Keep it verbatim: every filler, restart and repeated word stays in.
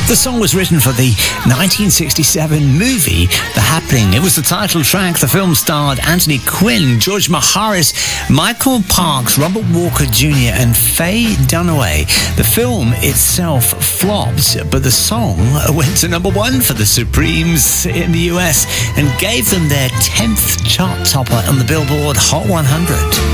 The song was written for the nineteen sixty-seven movie The Happening. It was the title track. The film starred Anthony Quinn, George Maharis, Michael Parks, Robert Walker Junior and Faye Dunaway. The film itself flopped, but the song went to number one for the Supremes in the U S and gave them their tenth chart topper on the Billboard Hot one hundred.